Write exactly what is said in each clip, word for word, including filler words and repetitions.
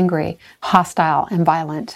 angry, hostile, and violent.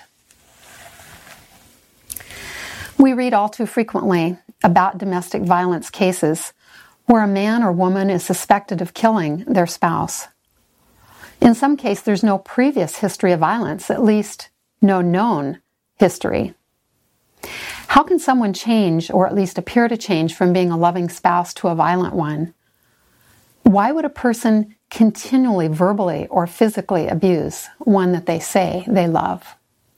We read all too frequently about domestic violence cases where a man or woman is suspected of killing their spouse. In some cases, there's no previous history of violence, at least no known history. How can someone change, or at least appear to change, from being a loving spouse to a violent one? Why would a person continually verbally or physically abuse one that they say they love?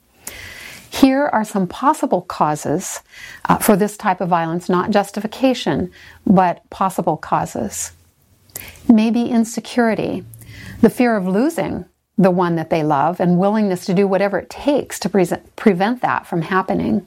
Here are some possible causes uh, for this type of violence, not justification, but possible causes. Maybe insecurity, the fear of losing the one that they love, and willingness to do whatever it takes to pre- prevent that from happening.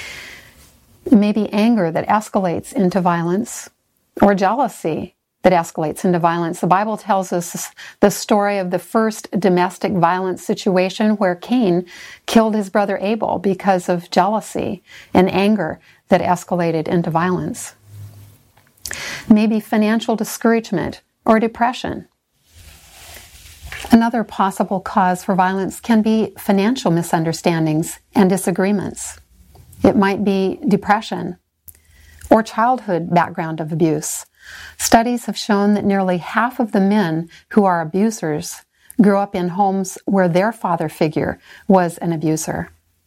Maybe anger that escalates into violence, or jealousy that escalates into violence. The Bible tells us the story of the first domestic violence situation where Cain killed his brother Abel because of jealousy and anger that escalated into violence. Maybe financial discouragement or depression. Another possible cause for violence can be financial misunderstandings and disagreements. It might be depression or childhood background of abuse. Studies have shown that nearly half of the men who are abusers grew up in homes where their father figure was an abuser.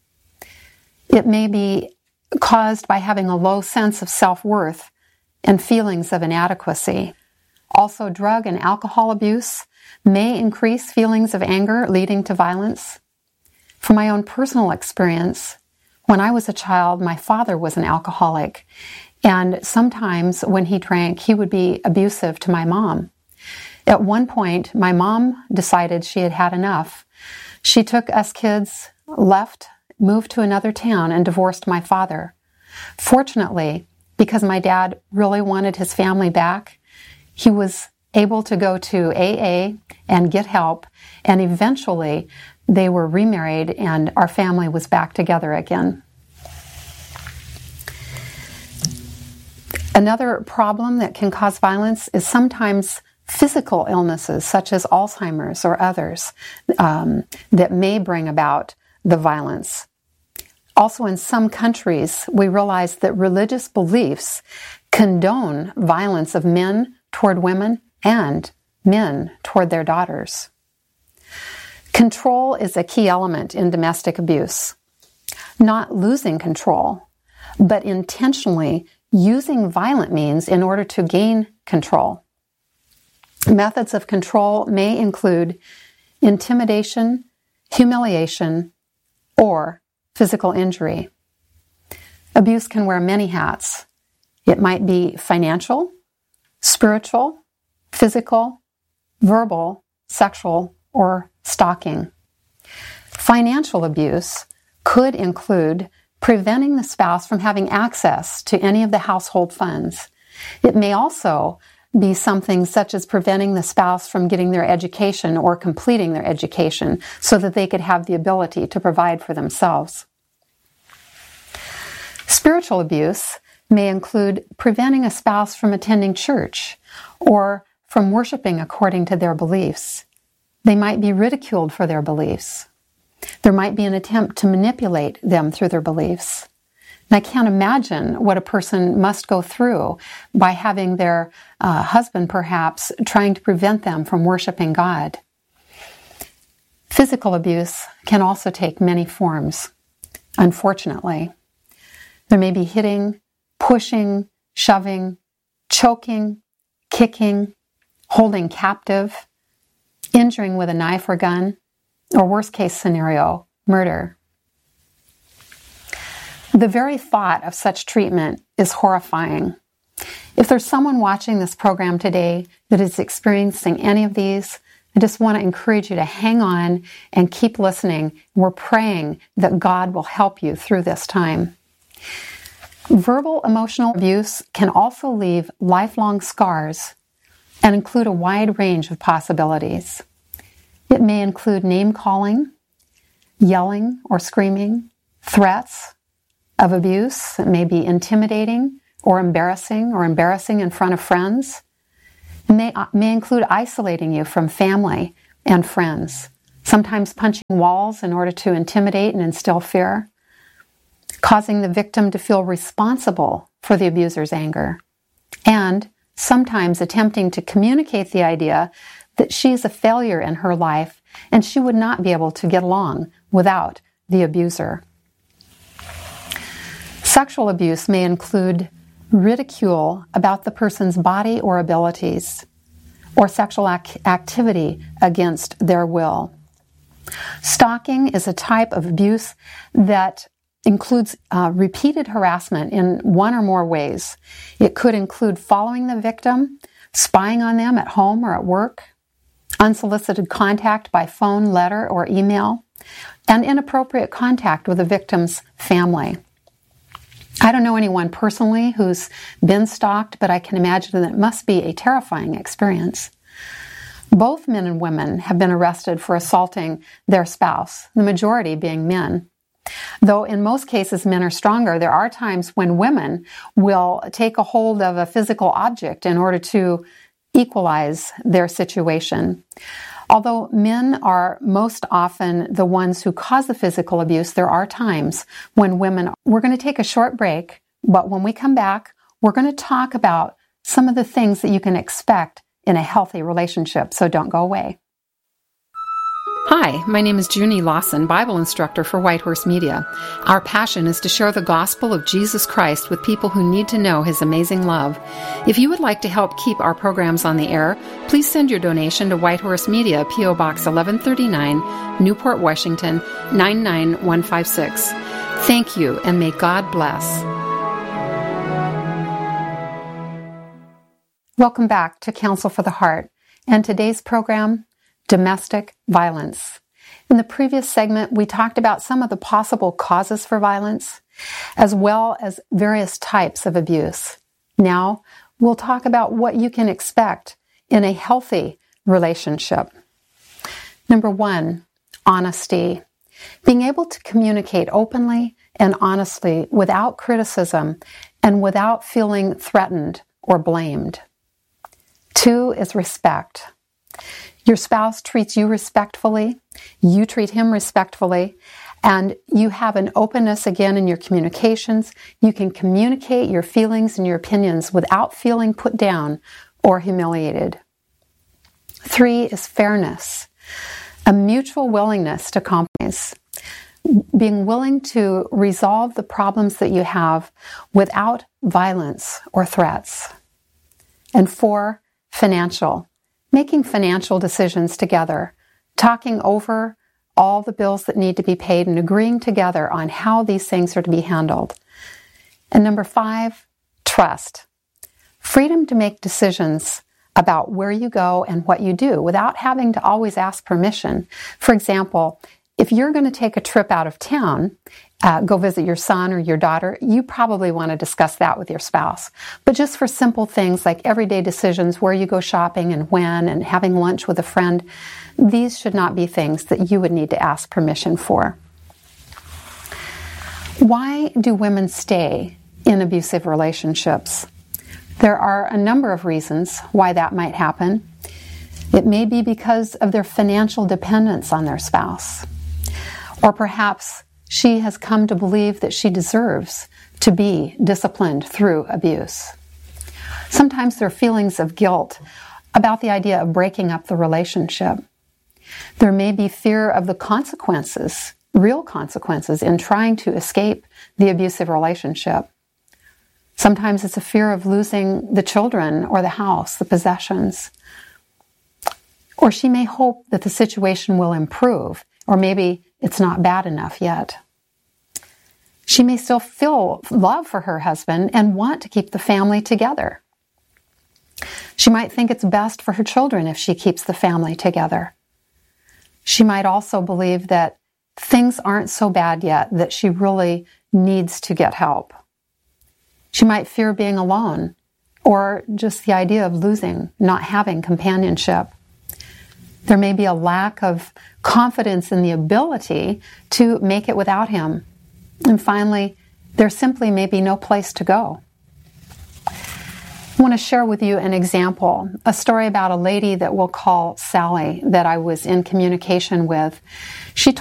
It may be caused by having a low sense of self-worth and feelings of inadequacy. Also, drug and alcohol abuse may increase feelings of anger leading to violence. From my own personal experience, when I was a child, my father was an alcoholic, and sometimes when he drank, he would be abusive to my mom. At one point, my mom decided she had had enough. She took us kids, left, moved to another town, and divorced my father. Fortunately, because my dad really wanted his family back, he was able to go to A A and get help, and eventually they were remarried and our family was back together again. Another problem that can cause violence is sometimes physical illnesses such as Alzheimer's or others um, that may bring about the violence. Also, in some countries, we realize that religious beliefs condone violence of men toward women and men toward their daughters. Control is a key element in domestic abuse. Not losing control, but intentionally using violent means in order to gain control. Methods of control may include intimidation, humiliation, or physical injury. Abuse can wear many hats. It might be financial, spiritual, physical, verbal, sexual, or stalking. Financial abuse could include preventing the spouse from having access to any of the household funds. It may also be something such as preventing the spouse from getting their education or completing their education so that they could have the ability to provide for themselves. Spiritual abuse may include preventing a spouse from attending church or from worshiping according to their beliefs. They might be ridiculed for their beliefs. There might be an attempt to manipulate them through their beliefs. And I can't imagine what a person must go through by having their uh, husband perhaps trying to prevent them from worshiping God. Physical abuse can also take many forms, unfortunately. There may be hitting, pushing, shoving, choking, kicking, holding captive, injuring with a knife or gun, or worst case scenario, murder. The very thought of such treatment is horrifying. If there's someone watching this program today that is experiencing any of these, I just want to encourage you to hang on and keep listening. We're praying that God will help you through this time. Verbal emotional abuse can also leave lifelong scars and include a wide range of possibilities. It may include name-calling, yelling or screaming, threats of abuse. It may be intimidating or embarrassing or embarrassing in front of friends. It may, may include isolating you from family and friends, sometimes punching walls in order to intimidate and instill fear, causing the victim to feel responsible for the abuser's anger, and sometimes attempting to communicate the idea that she's a failure in her life and she would not be able to get along without the abuser. Sexual abuse may include ridicule about the person's body or abilities, or sexual ac- activity against their will. Stalking is a type of abuse that includes uh, repeated harassment in one or more ways. It could include following the victim, spying on them at home or at work, unsolicited contact by phone, letter, or email, and inappropriate contact with the victim's family. I don't know anyone personally who's been stalked, but I can imagine that it must be a terrifying experience. Both men and women have been arrested for assaulting their spouse, the majority being men. Though in most cases men are stronger, there are times when women will take a hold of a physical object in order to equalize their situation. Although men are most often the ones who cause the physical abuse, there are times when women are. We're going to take a short break, but when we come back, we're going to talk about some of the things that you can expect in a healthy relationship, so don't go away. Hi, my name is Junie Lawson, Bible instructor for Whitehorse Media. Our passion is to share the gospel of Jesus Christ with people who need to know His amazing love. If you would like to help keep our programs on the air, please send your donation to Whitehorse Media, P O Box eleven thirty-nine, Newport, Washington, nine nine one five six. Thank you, and may God bless. Welcome back to Counsel for the Heart, and today's program, Domestic Violence. In the previous segment, we talked about some of the possible causes for violence, as well as various types of abuse. Now, we'll talk about what you can expect in a healthy relationship. Number one, honesty. Being able to communicate openly and honestly without criticism and without feeling threatened or blamed. Two is respect. Your spouse treats you respectfully, you treat him respectfully, and you have an openness again in your communications. You can communicate your feelings and your opinions without feeling put down or humiliated. Three is fairness, a mutual willingness to compromise, being willing to resolve the problems that you have without violence or threats. And four, financial. Making financial decisions together, talking over all the bills that need to be paid and agreeing together on how these things are to be handled. And number five, trust. Freedom to make decisions about where you go and what you do without having to always ask permission. For example, if you're going to take a trip out of town, uh, go visit your son or your daughter, you probably want to discuss that with your spouse. But just for simple things like everyday decisions, where you go shopping and when, and having lunch with a friend, these should not be things that you would need to ask permission for. Why do women stay in abusive relationships? There are a number of reasons why that might happen. It may be because of their financial dependence on their spouse. Or perhaps she has come to believe that she deserves to be disciplined through abuse. Sometimes there are feelings of guilt about the idea of breaking up the relationship. There may be fear of the consequences, real consequences, in trying to escape the abusive relationship. Sometimes it's a fear of losing the children or the house, the possessions. Or she may hope that the situation will improve, or maybe it's not bad enough yet. She may still feel love for her husband and want to keep the family together. She might think it's best for her children if she keeps the family together. She might also believe that things aren't so bad yet, that she really needs to get help. She might fear being alone, or just the idea of losing, not having companionship. There may be a lack of confidence in the ability to make it without him. And finally, there simply may be no place to go. I want to share with you an example, a story about a lady that we'll call Sally that I was in communication with. She